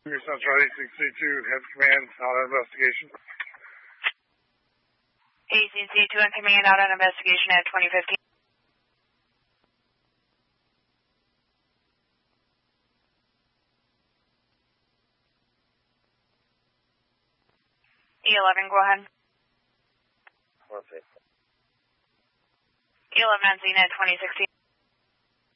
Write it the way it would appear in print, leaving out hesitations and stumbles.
Your Central 862 has command out on investigation. ACC2 in command out on investigation at 2015. E11, go ahead. Okay. E11 on Xena at 2016.